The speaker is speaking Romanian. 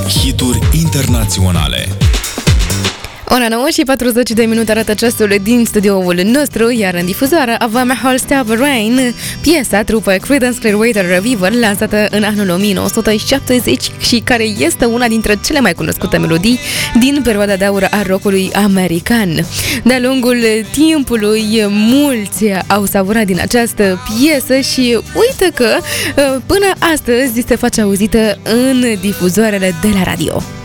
Hituri internaționale. Ora 9 și 40 de minute arată ceasul din studioul nostru, iar în difuzoară avem Holster of Rain, piesa trupă Creedence Clearwater Revival, lansată în anul 1970 și care este una dintre cele mai cunoscute melodii din perioada de aur a rockului american. De-a lungul timpului, mulți au savurat din această piesă și uite că până astăzi se face auzită în difuzoarele de la radio.